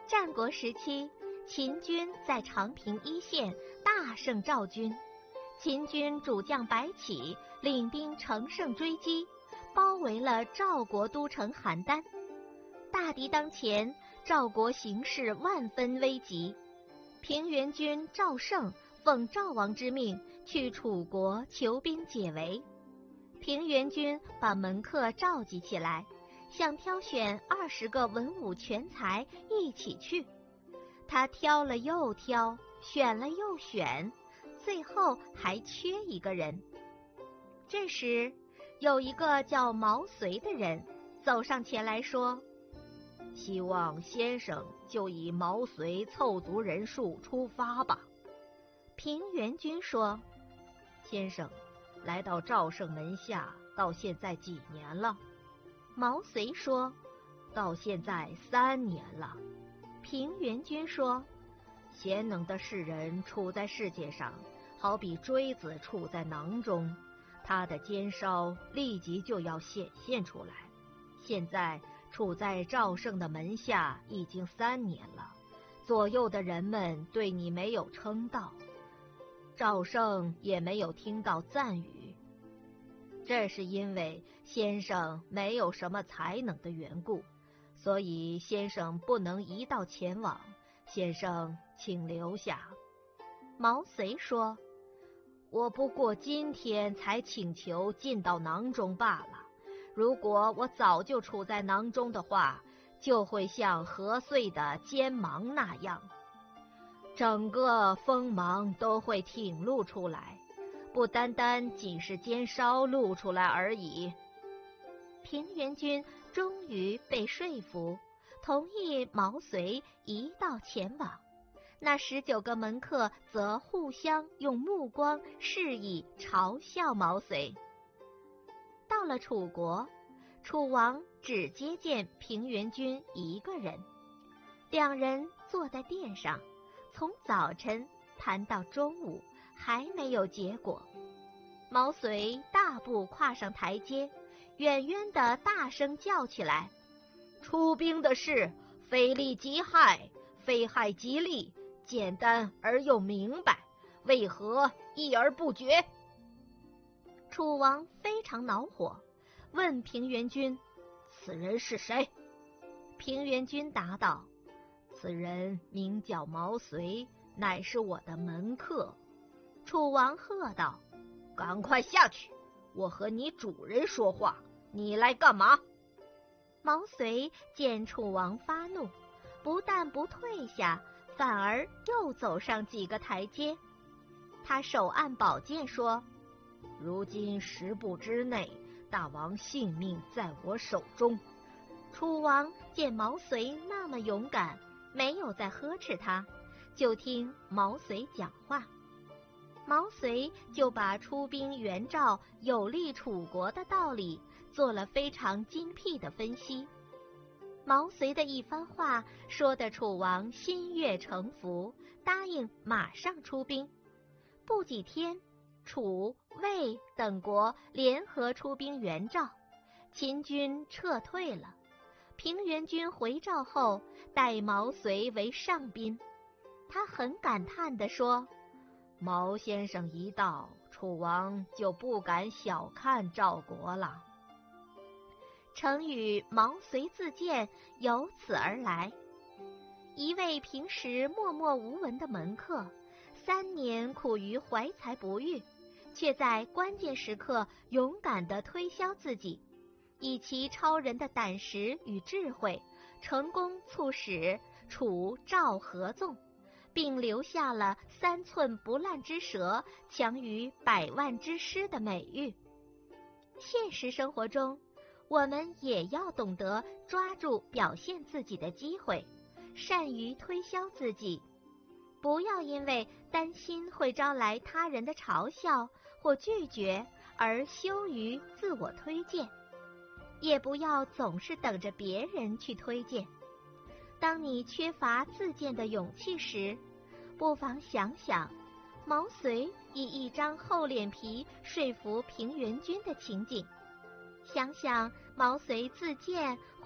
战国时期，秦军在长平一线大胜赵军，秦军主将白起领兵乘胜追击，包围了赵国都城邯郸。大敌当前，赵国形势万分危急。平原君赵胜奉赵王之命去楚国求兵解围。平原君把门客召集起来，想挑选20个文武全才一起去。他挑了又挑，选了又选，最后还缺一个人。这时，有一个叫毛遂的人走上前来说：“ 希望先生就以毛遂凑足人数出发吧。” 平原君说：“ 先生，来到赵胜门下到现在几年了？” 毛遂说：“ 到现在3年了。” 平原君说：“ 贤能的士人处在世界上，好比锥子处在囊中，他的尖梢立即就要显现出来。现在处在赵胜的门下已经3年了，左右的人们对你没有称道，赵胜也没有听到赞语。这是因为先生没有什么才能的缘故，所以先生不能一道前往，先生请留下。” 毛遂说：“ 我不过今天才请求进到囊中罢了，如果我早就处在囊中的话，就会像禾穗的尖芒那样，整个锋芒都会挺露出来，不单单仅是尖梢露出来而已。” 平原君终于被说服，同意毛遂一道前往。那19个门客则互相用目光示意嘲笑毛遂。到了楚国，楚王只接见平原君一个人，两人坐在殿上，从早晨谈到中午，还没有结果。毛遂大步跨上台阶，远远地大声叫起来：“ 出兵的事，非利即害，非害即利，简单而又明白，为何议而不决？” 楚王非常恼火，问平原君：“ 此人是谁？” 平原君答道：“ 此人名叫毛遂，乃是我的门客。” 楚王喝道：“ 赶快下去，我和你主人说话，你来干嘛？” 毛遂见楚王发怒，不但不退下，反而又走上几个台阶。他手按宝剑说：“ 如今10步之内，大王性命在我手中。” 楚王见毛遂那么勇敢，没有再呵斥他，就听毛遂讲话。毛遂就把出兵援赵有利楚国的道理做了非常精辟的分析。毛遂的一番话说得楚王心悦诚服，答应马上出兵。不几天，楚、魏等国联合出兵援赵，秦军撤退了。平原君回赵后，待毛遂为上宾。他很感叹地说：“ 毛先生一到，楚王就不敢小看赵国了。” 成语“毛遂自荐”由此而来。一位平时默默无闻的门客，3年苦于怀才不遇，却在关键时刻勇敢地推销自己，以其超人的胆识与智慧，成功促使楚赵合纵，并留下了3寸不烂之舌强于100万之师的美誉。现实生活中，我们也要懂得抓住表现自己的机会，善于推销自己，不要因为担心会招来他人的嘲笑或拒绝而羞于自我推荐，也不要总是等着别人去推荐。当你缺乏自荐的勇气时，不妨想想毛遂以一张厚脸皮说服平原君的情景，想想毛遂自荐